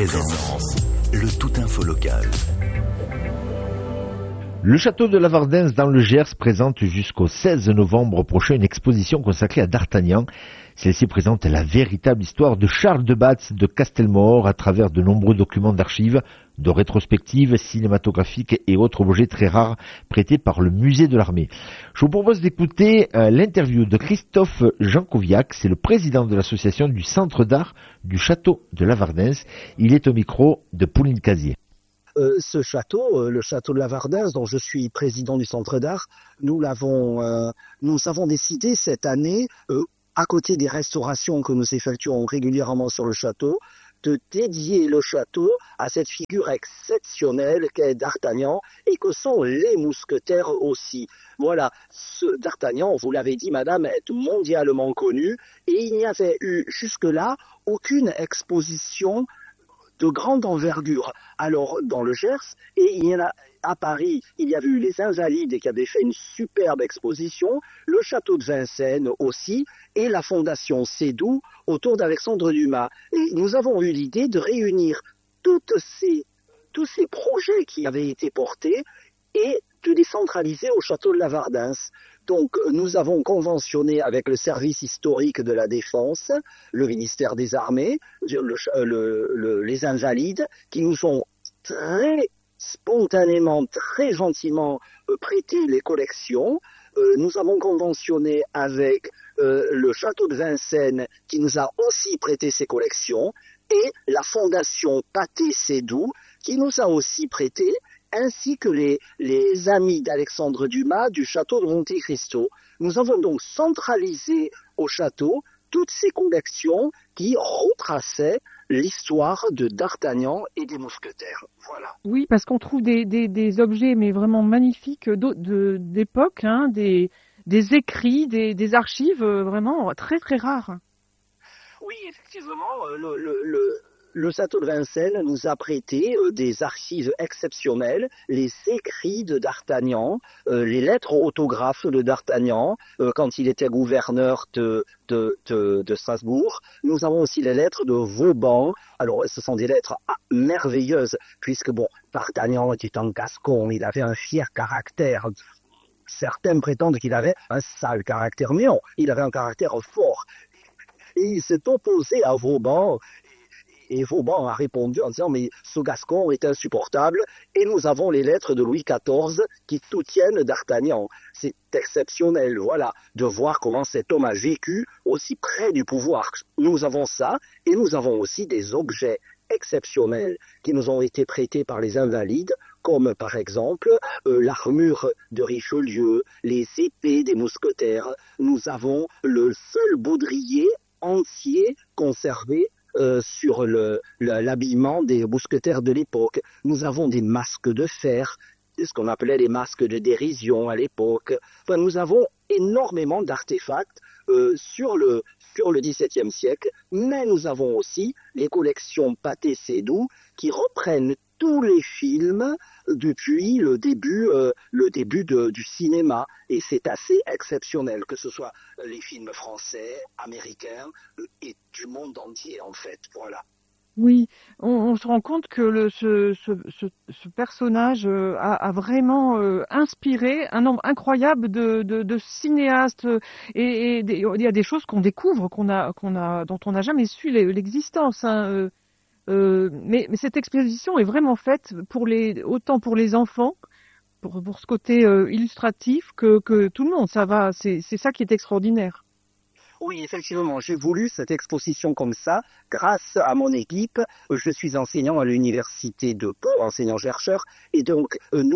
présence, le tout info local. Le château de la Vardens dans le Gers présente jusqu'au 16 novembre prochain une exposition consacrée à D'Artagnan. Celle-ci présente la véritable histoire de Charles de Batz de Castelmaur à travers de nombreux documents d'archives, de rétrospectives cinématographiques et autres objets très rares prêtés par le musée de l'armée. Je vous propose d'écouter l'interview de Christophe Jancoviac, c'est le président de l'association du Centre d'art du château de la Vardens. Il est au micro de Pauline Casier. Ce château, le château de la Vardens, dont je suis président du Centre d'art, nous avons décidé cette année, à côté des restaurations que nous effectuons régulièrement sur le château, de dédier le château à cette figure exceptionnelle qu'est D'Artagnan et que sont les mousquetaires aussi. Voilà, ce D'Artagnan, vous l'avez dit madame, est mondialement connu et il n'y avait eu jusque-là aucune exposition de grande envergure. Alors, dans le Gers, et il y en a à Paris, il y avait eu les Invalides qui avaient fait une superbe exposition, le château de Vincennes aussi, et la fondation Seydoux autour d'Alexandre Dumas. Et nous avons eu l'idée de réunir tous ces projets qui avaient été portés et de les centraliser au château de la Vardens. Donc, nous avons conventionné avec le service historique de la Défense, le ministère des Armées, les Invalides, qui nous ont très spontanément, très gentiment prêté les collections. Nous avons conventionné avec le château de Vincennes, qui nous a aussi prêté ses collections, et la fondation Pathé Seydoux, qui nous a aussi prêté, ainsi que les amis d'Alexandre Dumas du château de Monte Cristo. Nous avons donc centralisé au château toutes ces collections qui retraçaient l'histoire de D'Artagnan et des mousquetaires. Voilà. Oui, parce qu'on trouve des objets mais vraiment magnifiques d'époque, hein, des écrits, des archives vraiment très très rares. Oui, effectivement, le château de Vincennes nous a prêté des archives exceptionnelles, les écrits de D'Artagnan, les lettres autographes de D'Artagnan quand il était gouverneur de Strasbourg. Nous avons aussi les lettres de Vauban. Alors, ce sont des lettres merveilleuses, puisque D'Artagnan était un Gascon, il avait un fier caractère. Certains prétendent qu'il avait un sale caractère, mais non, il avait un caractère fort. Et il s'est opposé à Vauban. Et Vauban a répondu en disant « mais ce Gascon est insupportable » et nous avons les lettres de Louis XIV qui soutiennent D'Artagnan. C'est exceptionnel, voilà, de voir comment cet homme a vécu aussi près du pouvoir. Nous avons ça et nous avons aussi des objets exceptionnels qui nous ont été prêtés par les Invalides, comme par exemple l'armure de Richelieu, les épées des mousquetaires. Nous avons le seul baudrier entier conservé sur l'habillement des mousquetaires de l'époque. Nous avons des masques de fer, ce qu'on appelait les masques de dérision à l'époque. Enfin, nous avons énormément d'artefacts sur le XVIIe siècle, mais nous avons aussi les collections Pathé Seydoux qui reprennent tous les films depuis le début du cinéma. Et c'est assez exceptionnel, que ce soit les films français, américains et du monde entier, en fait. Voilà. Oui, on se rend compte que ce personnage a vraiment inspiré un nombre incroyable de cinéastes et il y a des choses qu'on découvre dont on n'a jamais su l'existence. Hein. Mais cette exposition est vraiment faite autant pour les enfants, pour ce côté illustratif que tout le monde. C'est ça qui est extraordinaire. Oui, effectivement, j'ai voulu cette exposition comme ça, grâce à mon équipe. Je suis enseignant à l'université de Pau, enseignant-chercheur, et donc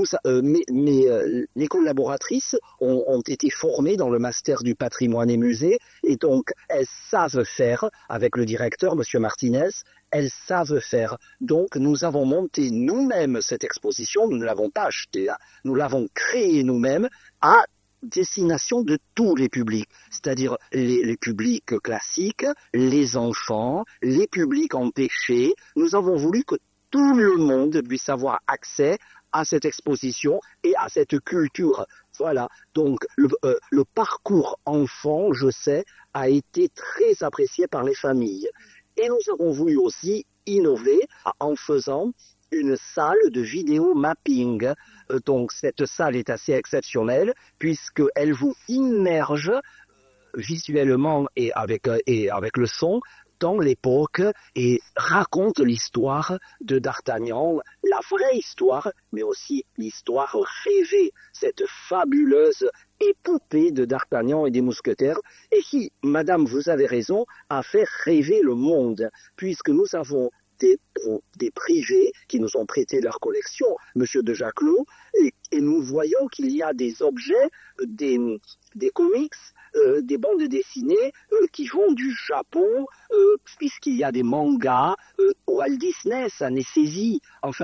les collaboratrices ont été formées dans le master du patrimoine et musée, et donc elles savent faire, avec le directeur, Monsieur Martinez, elles savent faire. Donc nous avons monté nous-mêmes cette exposition, nous ne l'avons pas achetée, hein, nous l'avons créée nous-mêmes à destination de tous les publics, c'est-à-dire les publics classiques, les enfants, les publics empêchés. Nous avons voulu que tout le monde puisse avoir accès à cette exposition et à cette culture. Voilà, donc le parcours enfant, je sais, a été très apprécié par les familles. Et nous avons voulu aussi innover en faisant une salle de vidéo mapping. Donc cette salle est assez exceptionnelle puisqu'elle vous immerge visuellement et avec le son dans l'époque et raconte l'histoire de D'Artagnan, la vraie histoire, mais aussi l'histoire rêvée, cette fabuleuse épopée de D'Artagnan et des mousquetaires, et qui, madame, vous avez raison, a fait rêver le monde, puisque nous avons des privés qui nous ont prêté leur collection, monsieur de Jacquelot, et nous voyons qu'il y a des objets, des comics, des bandes dessinées qui vont du Japon, puisqu'il y a des mangas, Walt Disney, ça n'est saisi, enfin